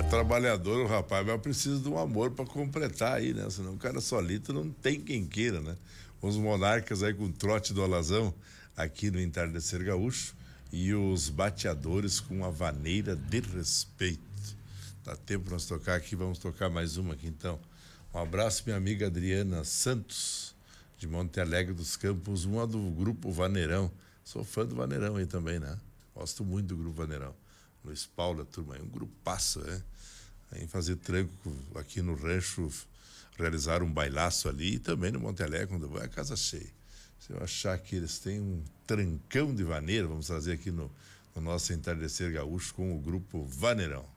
trabalhador o rapaz, mas precisa de um amor para completar aí, né? Senão o cara solito não tem quem queira, né? Os Monarcas aí com o Trote do Alazão aqui no Entardecer Gaúcho e os Bateadores com a Vaneira de Respeito. Dá tempo para nós tocar aqui, vamos tocar mais uma aqui então. Um abraço minha amiga Adriana Santos, de Monte Alegre dos Campos, uma do grupo Vaneirão. Sou fã do Vaneirão aí também, né? Gosto muito do grupo Vaneirão. Luiz Paulo, a turma aí, um grupaço, né? Aí fazer tranco aqui no rancho, realizar um bailaço ali e também no Monte Alegre, quando vai a casa cheia. Se eu achar que eles têm um trancão de vaneira, vamos trazer aqui no nosso Entardecer Gaúcho com o grupo Vaneirão.